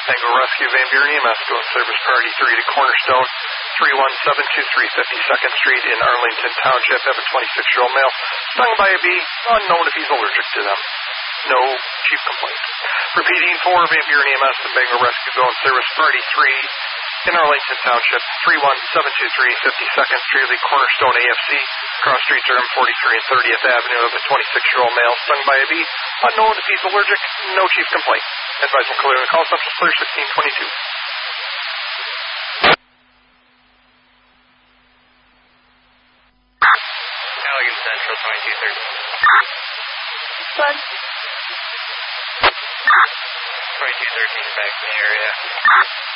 Bengal Rescue, Van Buren EMS, going service priority 3 to Cornerstone, 31723 52nd Street in Arlington Township. Have a 26-year-old male stung by a bee, unknown if he's allergic to them. No chief complaint. Repeating for Van Buren EMS and Bengal Rescue, going service priority 3 in Arlington Township, 31723 52nd Street, the Cornerstone AFC, cross streets are M43 and 30th Avenue. Of a 26-year-old male stung by a bee, unknown if he's allergic, no chief complaint. Advise will clear the call, Central Clear 1622. Allegan Central 2230. Fun. 2213 back in the area.